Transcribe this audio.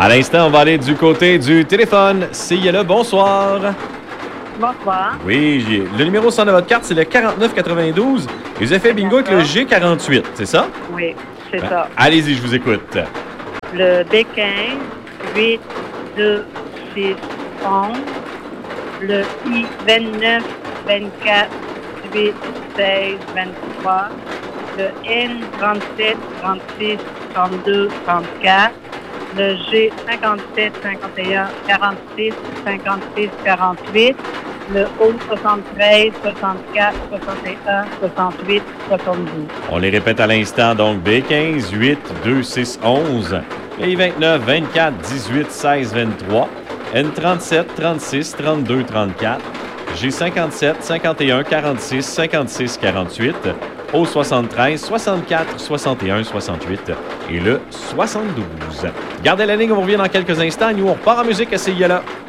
À l'instant, on va aller du côté du téléphone. CILA, bonsoir. Bonsoir. Oui, le numéro 100 de votre carte, c'est le 4992. Et vous avez fait bingo avec le G48, c'est ça? Oui, c'est ça. Allez-y, je vous écoute. Le B15, 8, 2, 6, 11. Le I29, 24, 8, 16, 23. Le N37, 36, 32, 34. Le G57, 51, 46, 56, 48. Le O73, 64, 61, 68, 72. On les répète à l'instant, donc B15, 8, 2, 6, 11. I29, 24, 18, 16, 23. N37, 36, 32, 34. G57, 51, 46, 56, 48. O73, 64, 61, 68. Et le 72. Gardez la ligne, on revient dans quelques instants. Nous, on repart en musique à CILA.